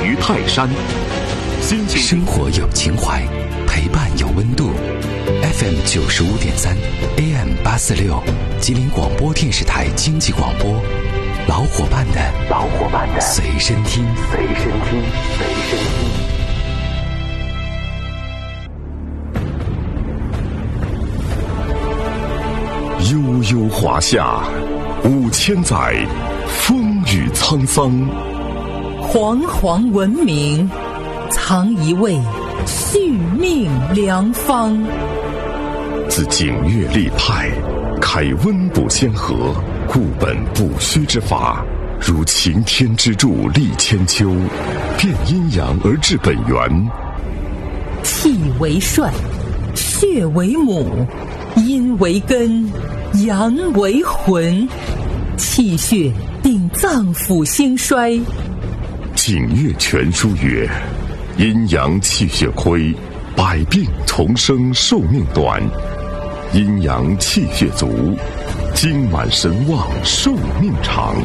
于泰山。 生活有情怀，陪伴有温度。FM 95.3 AM 846，吉林广播电视台经济广播，老伙伴的随身听。 悠悠华夏5000载，风雨沧桑。 煌煌文明，藏一味续命良方。 自景岳立派，开温补先河，固本补虚之法，如擎天之柱立千秋，变阴阳而治本源。 气为帅，血为母，阴为根，阳为魂。气血定脏腑兴衰。 景岳全书曰：阴阳气血亏，百病丛生，寿命短；阴阳气血足，精满神旺，寿命长。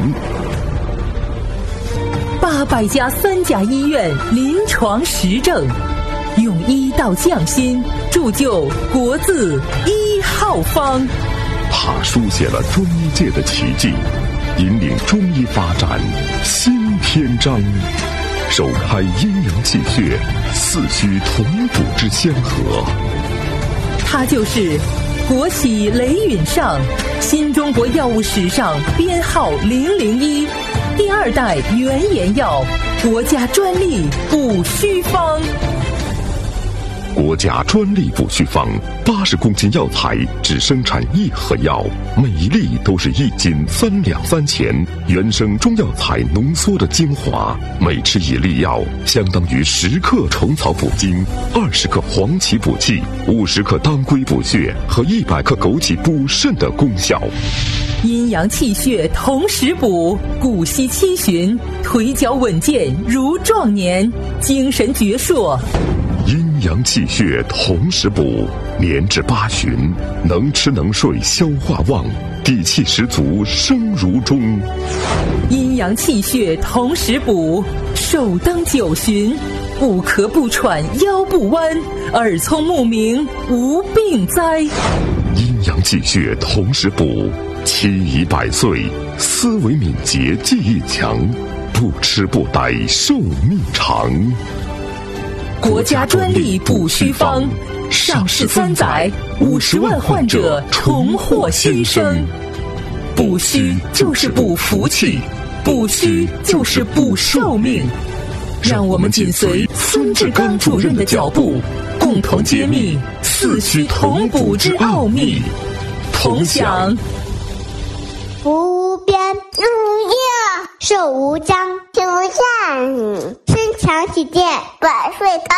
800家3甲医院临床实证，用医道匠心，铸就国字1号方。 他书写了中医界的奇迹，引领中医发展新篇章，首开阴阳气血四虚同补之先河。 他就是国玺雷允上，新中国药物史上编号001，第2代原研药，国家专利补虚方。 国家专利补虚方，80公斤药材只生产1盒药，每一粒都是1斤3两3钱，原生中药材浓缩的精华，每吃1粒药，相当于10克虫草补精，20克黄芪补气，50克当归补血和100克枸杞补肾的功效。 阴阳气血同时补，骨息七旬，腿脚稳健如壮年，精神矍铄。 阴阳气血同时补，年至8旬，能吃能睡，消化旺，底气十足，生如钟。 阴阳气血同时补，寿登9旬，不咳不喘，腰不弯，耳聪目明，无病灾。 阴阳气血同时补，期已100岁，思维敏捷，记忆强，不吃不呆，寿命长。 国家专利补虚方，上市3载，50万患者重获新生。补虚就是补福气，补虚就是补寿命。让我们紧随孙志刚主任的脚步，共同揭秘四虚同补之奥秘，同享福无边，日无夜，寿无疆，天无限，身强体健，百岁高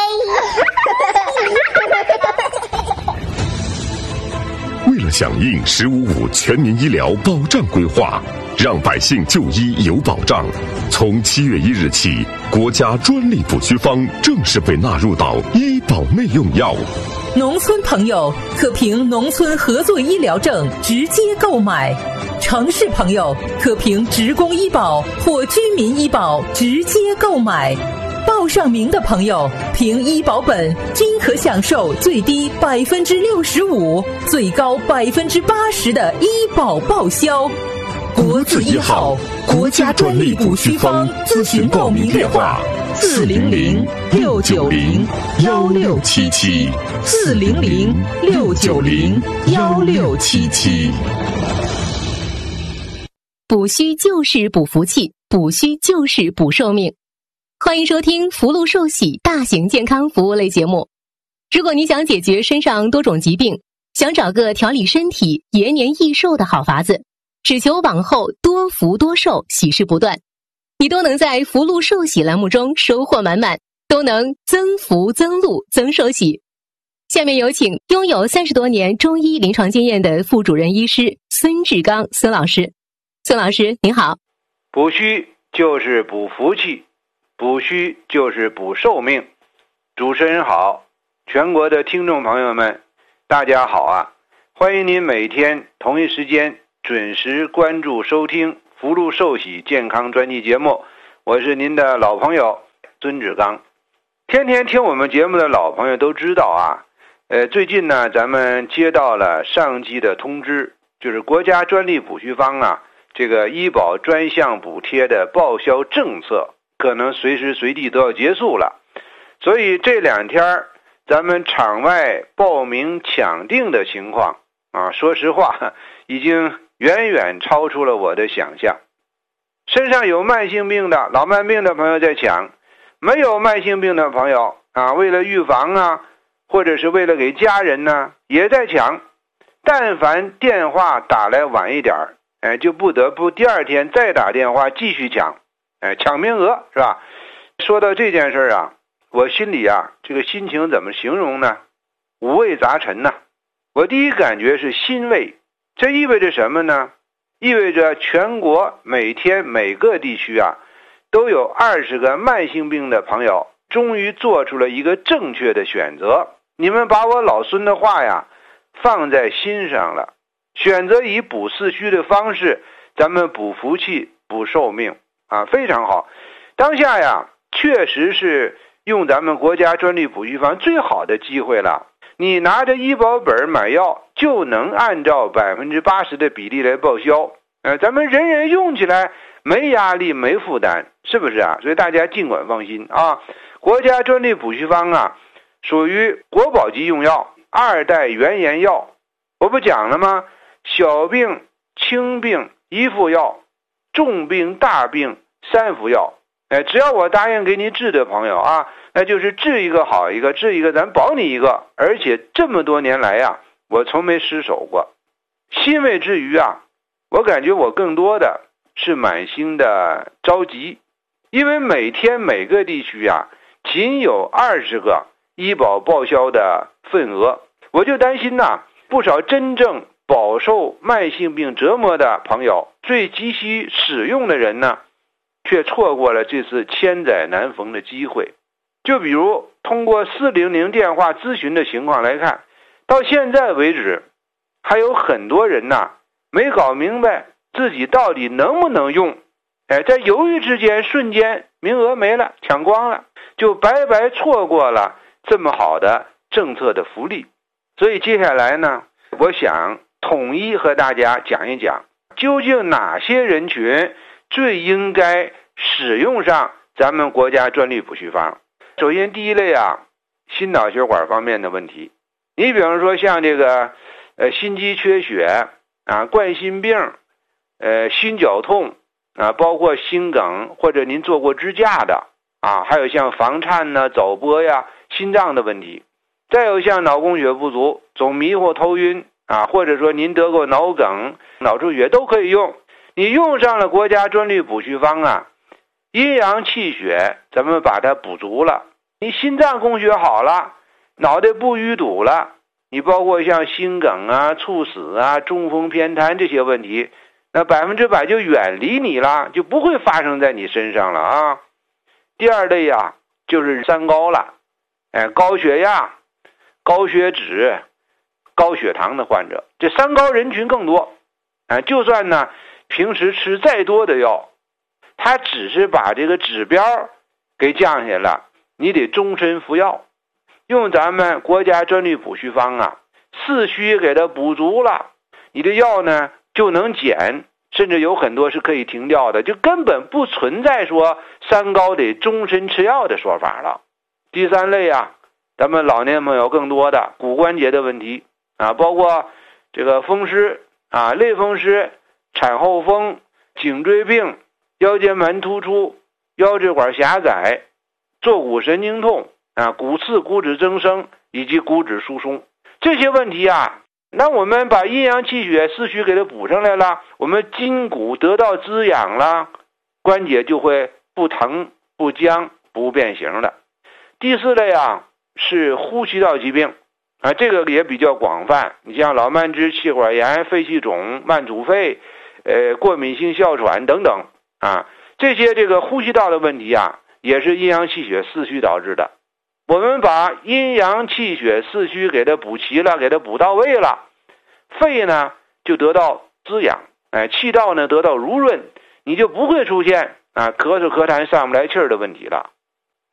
天。 为了响应“十五五”全民医疗保障规划，让百姓就医有保障，从7月1日起，国家专利补虚方正式被纳入到医保内用药。 农村朋友可凭农村合作医疗证直接购买，城市朋友可凭职工医保或居民医保直接购买。报上名的朋友凭医保本均可享受最低65%、最高80%的医保报销。国字1号，国家专利补虚方，咨询报名电话400-690-1677 400-690-1677。 补虚就是补福气，补虚就是补寿命。欢迎收听福禄寿喜大型健康服务类节目。如果你想解决身上多种疾病，想找个调理身体、延年益寿的好法子，只求往后多福多寿，喜事不断，你都能在福禄寿喜栏目中收获满满，都能增福增禄增寿喜。下面有请拥有30多年中医临床经验的副主任医师孙志刚孙老师。孙老师您好。 补虚就是补福气，补虚就是补寿命。主持人好，全国的听众朋友们大家好啊！欢迎您每天同一时间准时关注收听福禄寿喜健康专辑节目，我是您的老朋友孙志刚。天天听我们节目的老朋友都知道啊，最近呢，咱们接到了上级的通知，就是国家专利补须方啊，这个医保专项补贴的报销政策可能随时随地都要结束了，所以这2天咱们场外报名抢订的情况啊，说实话已经远远超出了我的想象。身上有慢性病的、老慢病的朋友在抢，没有慢性病的朋友啊，为了预防啊，或者是为了给家人呢，也在抢。但凡电话打来晚一点，就不得不第2天再打电话继续抢，抢名额是吧？说到这件事啊，我心里啊，这个心情怎么形容呢？五味杂陈呢。我第一感觉是欣慰，这意味着什么呢？意味着全国每天每个地区啊，都有20个慢性病的朋友终于做出了一个正确的选择。你们把我老孙的话呀放在心上了，选择以补四虚的方式，咱们补福气、补寿命啊，非常好。当下呀，确实是用咱们国家专利补须方最好的机会了。你拿着医保本买药，就能按照80%的比例来报销，咱们人人用起来没压力、没负担，是不是啊？所以大家尽管放心啊，国家专利补须方啊，属于国宝级用药，2代原研药。我不讲了吗？小病、轻病1副药，重病、大病3副药。只要我答应给你治的朋友啊，那就是治一个好一个，治一个咱保你一个。而且这么多年来呀，我从没失手过。欣慰之余啊，我感觉我更多的是满心的着急，因为每天每个地区啊，仅有20个医保报销的份额，我就担心呐，不少真正饱受慢性病折磨的朋友，最急需使用的人呢，却错过了这次千载难逢的机会。就比如通过400电话咨询的情况来看，到现在为止，还有很多人呐，没搞明白自己到底能不能用，在犹豫之间，瞬间名额没了，抢光了，就白白错过了这么好的政策的福利。所以接下来呢，我想统一和大家讲一讲，究竟哪些人群最应该使用上咱们国家专利补须方。首先第一类啊，心脑血管方面的问题。你比方说像这个心肌缺血啊、冠心病、心绞痛啊，包括心梗，或者您做过支架的啊，还有像房颤呢、早搏呀、心脏的问题。再有像脑供血不足、总迷糊头晕啊，或者说您得过脑梗、脑出血都可以用。你用上了国家专利补须方啊，阴阳气血咱们把它补足了，你心脏供血好了，脑袋不淤堵了，你包括像心梗啊、猝死啊、中风偏瘫这些问题，那100%就远离你了，就不会发生在你身上了啊。第二类啊，就是3高了，高血压、高血脂、高血糖的患者，这3高人群更多。就算呢平时吃再多的药，它只是把这个指标给降下来了，你得终身服药。用咱们国家专利补须方啊，四虚给它补足了，你的药呢就能减，甚至有很多是可以停掉的，就根本不存在说3高得终身吃药的说法了。第3类啊，咱们老年朋友更多的骨关节的问题啊，包括这个风湿啊、类风湿、产后风、颈椎病、腰间盘突出、腰椎管狭窄、坐骨神经痛啊、骨刺、骨质增生以及骨质疏松这些问题啊，那我们把阴阳气血四虚给它补上来了，我们筋骨得到滋养了，关节就会不疼不僵不变形了。第4类啊，是呼吸道疾病啊，这个也比较广泛，你像老慢支、气管炎、肺气肿、慢阻肺、过敏性哮喘等等啊，这些这个呼吸道的问题啊，也是阴阳气血四虚导致的。我们把阴阳气血四虚给它补齐了，给它补到位了，肺呢就得到滋养，气道呢得到濡润，你就不会出现咳嗽咳痰上不来气儿的问题了。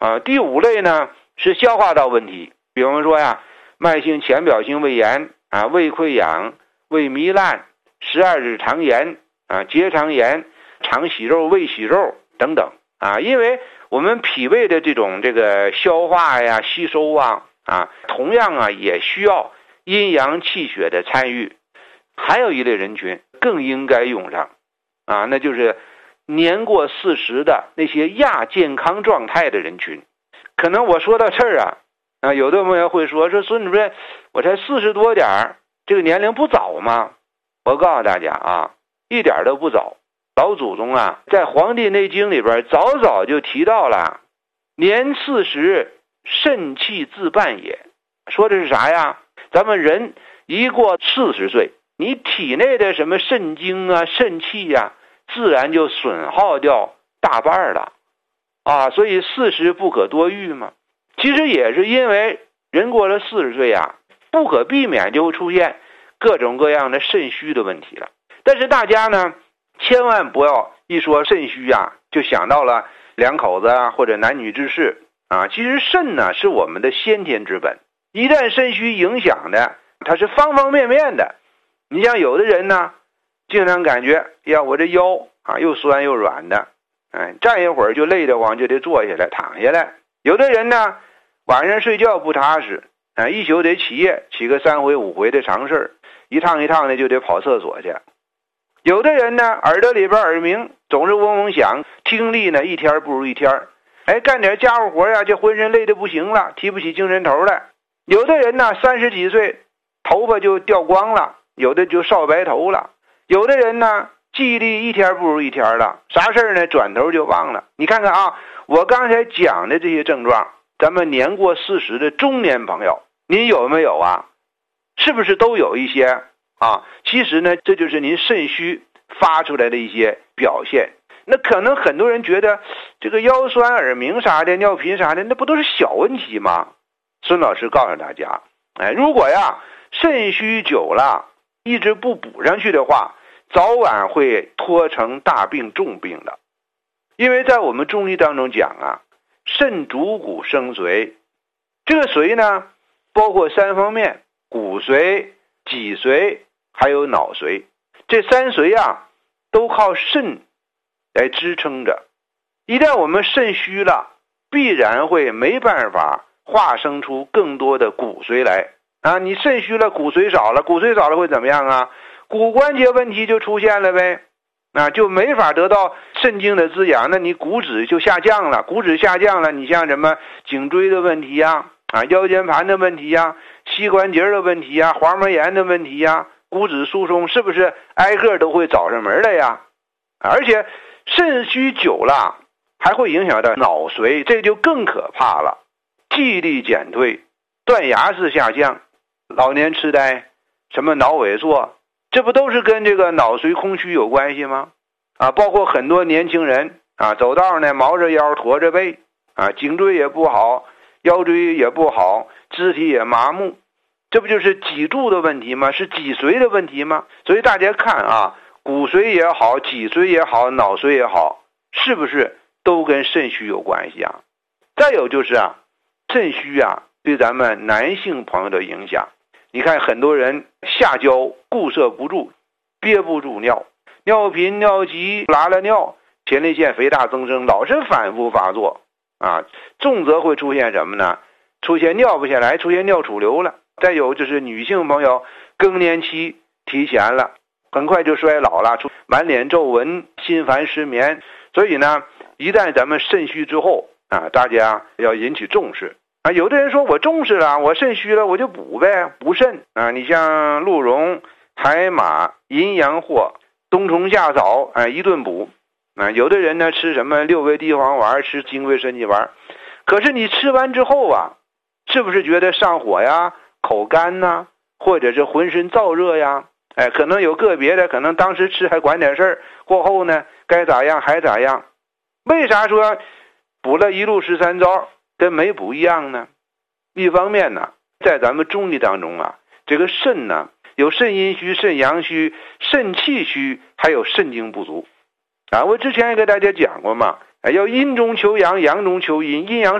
第5类呢是消化道问题，比方说呀，慢性浅表性胃炎胃溃疡、胃糜烂、12指肠炎结肠炎、肠息肉、胃息肉等等因为我们脾胃的这个消化呀、吸收同样也需要阴阳气血的参与。还有一类人群更应该用上那就是年过40的那些亚健康状态的人群。可能我说到这儿有的朋友会说孙主任，我才40多点，这个年龄不早吗？我告诉大家一点都不早。老祖宗在《黄帝内经》里边早早就提到了，年40肾气自半也。说的是啥呀？咱们人一过40岁，你体内的什么肾精肾气自然就损耗掉大半了所以40不可多欲嘛。其实也是因为人过了40岁不可避免就会出现各种各样的肾虚的问题了。但是大家呢千万不要一说肾虚就想到了两口子或者男女之事其实肾呢是我们的先天之本，一旦肾虚影响的它是方方面面的。你像有的人呢经常感觉我这腰又酸又软的站一会儿就累得慌，就得坐下来躺下来。有的人呢晚上睡觉不踏实一宿得起夜，起个3回5回的常事，一趟一趟的就得跑厕所去。有的人呢耳朵里边耳鸣总是嗡嗡响，听力呢一天不如一天干点家务活就浑身累得不行了，提不起精神头来。有的人呢30几岁头发就掉光了，有的就少白头了。有的人呢记忆力一天不如一天了，啥事呢转头就忘了。你看看我刚才讲的这些症状，咱们年过40的中年朋友您有没有是不是都有一些其实呢这就是您肾虚发出来的一些表现。那可能很多人觉得这个腰酸耳鸣啥的，尿频啥的，那不都是小问题吗？孙老师告诉大家如果肾虚久了一直不补上去的话，早晚会拖成大病重病的。因为在我们中医当中讲肾主骨生髓，这个髓呢包括3方面，骨髓、脊髓还有脑髓。这3髓都靠肾来支撑着。一旦我们肾虚了，必然会没办法化生出更多的骨髓来你肾虚了，骨髓少了，骨髓少了会怎么样骨关节问题就出现了呗就没法得到肾精的滋养，那你骨质就下降了。骨质下降了，你像什么颈椎的问题腰间盘的问题膝关节的问题滑膜炎的问题骨质疏松，是不是挨个都会找上门来而且肾虚久了还会影响到脑髓，这就更可怕了。记忆力减退，断崖式下降，老年痴呆，什么脑萎缩，这不都是跟这个脑髓空虚有关系吗包括很多年轻人走道呢毛着腰驼着背颈椎也不好，腰椎也不好，肢体也麻木，这不就是脊柱的问题吗？是脊髓的问题吗？所以大家看骨髓也好，脊髓也好，脑髓也好，是不是都跟肾虚有关系再有就是肾虚对咱们男性朋友的影响。你看很多人下焦固摄不住，憋不住尿，尿频尿急拉了尿，前列腺肥大增生，老是反复发作重则会出现什么呢？出现尿不下来，出现尿储留了。再有就是女性朋友更年期提前了，很快就衰老了，满脸皱纹，心烦失眠。所以呢一旦咱们肾虚之后大家要引起重视有的人说我重视了，我肾虚了我就补呗，补肾你像鹿茸、海马、阴阳藿、冬虫夏草一顿补有的人呢吃什么6味地黄丸，吃金匮肾气丸，可是你吃完之后是不是觉得上火口干或者是浑身燥热可能有个别的可能当时吃还管点事儿，过后呢该咋样还咋样。为啥说补了一路13招跟没补一样呢？一方面呢在咱们中医当中这个肾呢有肾阴虚、肾阳虚、肾气虚，还有肾精不足我之前也给大家讲过嘛要阴中求阳，阳中求阴，阴阳